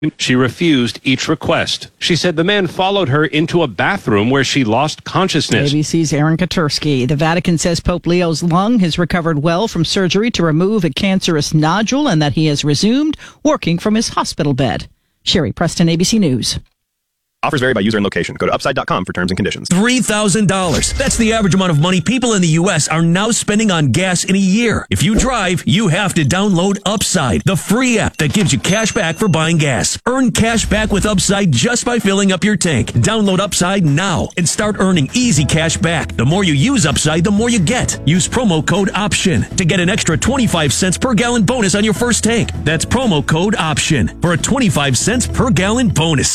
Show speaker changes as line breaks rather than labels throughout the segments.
She refused each request. She said the man followed her into a bathroom where she lost consciousness.
ABC's Aaron Katursky. The Vatican says Pope Leo's lung has recovered well from surgery to remove a cancerous nodule and that he has resumed working from his hospital bed. Sherry Preston, ABC News.
Offers vary by user and location. Go to upside.com for terms and conditions.
$3,000. That's the average amount of money people in the U.S. are now spending on gas in a year. If you drive, you have to download Upside, the free app that gives you cash back for buying gas. Earn cash back with Upside just by filling up your tank. Download Upside now and start earning easy cash back. The more you use Upside, the more you get. Use promo code OPTION to get an extra 25 cents per gallon bonus on your first tank. That's promo code OPTION for a 25 cents per gallon bonus.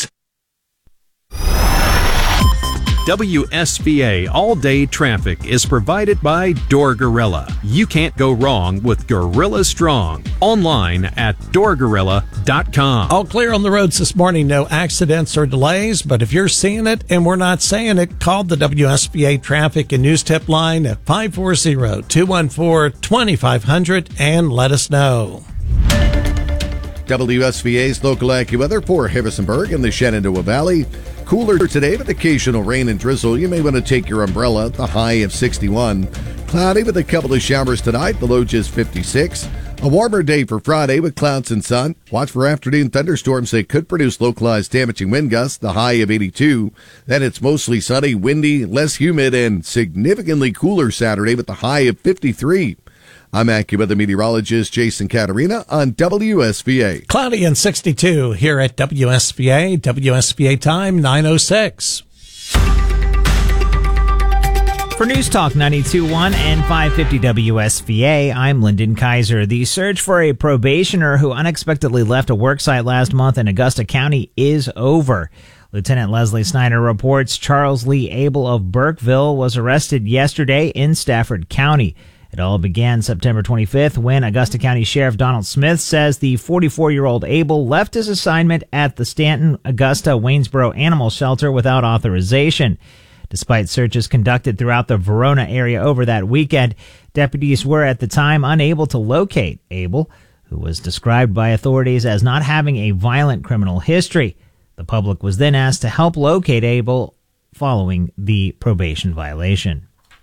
WSVA all-day traffic is provided by Door Gorilla. You can't go wrong with Gorilla Strong. Online at doorgorilla.com.
All clear on the roads this morning. No accidents or delays, but if you're seeing it and we're not saying it, call the WSVA traffic and news tip line at 540-214-2500 and let us know.
WSVA's local AccuWeather for Harrisonburg and the Shenandoah Valley. Cooler today with occasional rain and drizzle. You may want to take your umbrella. The high of 61. Cloudy with a couple of showers tonight. The low just 56. A warmer day for Friday with clouds and sun. Watch for afternoon thunderstorms that could produce localized damaging wind gusts. The high of 82. Then it's mostly sunny, windy, less humid, and significantly cooler Saturday with the high of 53. I'm AccuWeather meteorologist Jason Caterina on WSVA.
Cloudy and 62 here at WSVA. WSVA time 9:06.
For News Talk 92.1 and 550 WSVA, I'm Lyndon Kaiser. The search for a probationer who unexpectedly left a worksite last month in Augusta County is over. Lieutenant Leslie Snyder reports Charles Lee Abel of Burkeville was arrested yesterday in Stafford County. It all began September 25th when Augusta County Sheriff Donald Smith says the 44-year-old Abel left his assignment at the Stanton Augusta Waynesboro Animal Shelter without authorization. Despite searches conducted throughout the Verona area over that weekend, deputies were at the time unable to locate Abel, who was described by authorities as not having a violent criminal history. The public was then asked to help locate Abel following the probation violation.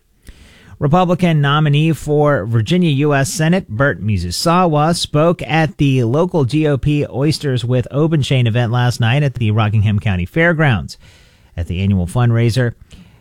Republican nominee for Virginia U.S. Senate, Burt Mizusawa, spoke at the local GOP Oysters with Obenshain event last night at the Rockingham County Fairgrounds. At the annual fundraiser,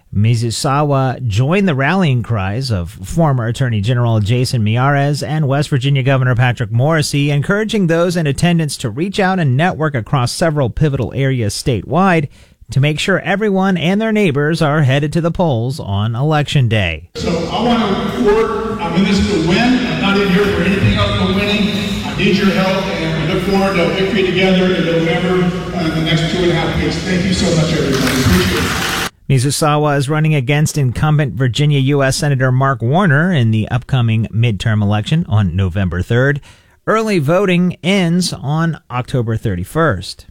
Mizusawa joined the rallying cries of former Attorney General Jason Miyares and West Virginia Governor Patrick Morrisey, encouraging those in attendance to reach out and network across several pivotal areas statewide to make sure everyone and their neighbors are headed to the polls on Election Day.
So I want to report, I'm in this to win. I'm not in here for anything else but winning. I need your help, and we look forward to victory together in November in the next 2.5 weeks. Thank you so much, everybody. Appreciate it.
Mizusawa is running against incumbent Virginia U.S. Senator Mark Warner in the upcoming midterm election on November 3rd. Early voting ends on October 31st.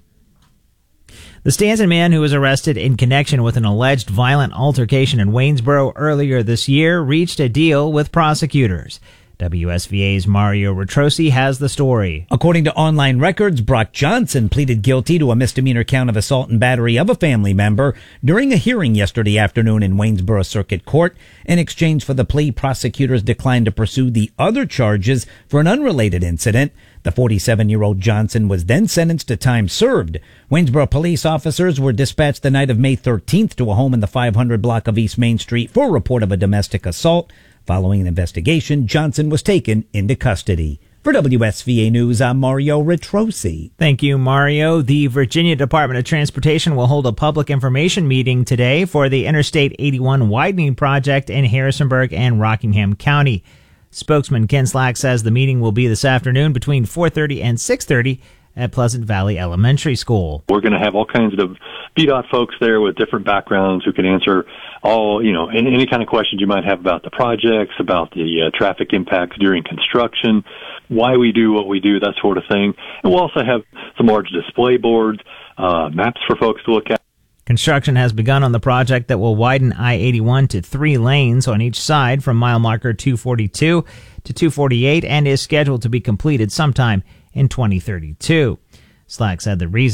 The Stanton man who was arrested in connection with an alleged violent altercation in Waynesboro earlier this year reached a deal with prosecutors. WSVA's Mario Retrosi has the story.
According to online records, Brock Johnson pleaded guilty to a misdemeanor count of assault and battery of a family member during a hearing yesterday afternoon in Waynesboro Circuit Court. In exchange for the plea, prosecutors declined to pursue the other charges for an unrelated incident. The 47-year-old Johnson was then sentenced to time served. Waynesboro police officers were dispatched the night of May 13th to a home in the 500 block of East Main Street for a report of a domestic assault. Following an investigation, Johnson was taken into custody. For WSVA News, I'm Mario Retrosi.
Thank you, Mario. The Virginia Department of Transportation will hold a public information meeting today for the Interstate 81 widening project in Harrisonburg and Rockingham County. Spokesman Ken Slack says the meeting will be this afternoon between 4:30 and 6:30 at Pleasant Valley Elementary School.
We're going to have all kinds of VDOT folks there with different backgrounds who can answer all, any kind of questions you might have about the projects, about the traffic impacts during construction, why we do what we do, that sort of thing. And we'll also have some large display boards, maps for folks to look at.
Construction has begun on the project that will widen I-81 to 3 lanes on each side from mile marker 242 to 248 and is scheduled to be completed sometime in 2032. Slack said the reason